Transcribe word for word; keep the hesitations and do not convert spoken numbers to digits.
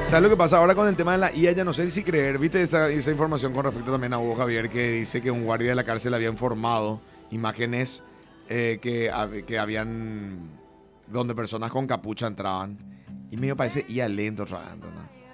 ¿Sabes lo que pasa ahora con el tema de la I A? Ya no sé si creer. ¿Viste esa, esa información con respecto también a Hugo Javier que dice que un guardia de la cárcel había informado imágenes eh, que, hab- que habían donde personas con capucha entraban? Y medio parece I A lento otra vez, ¿entendés?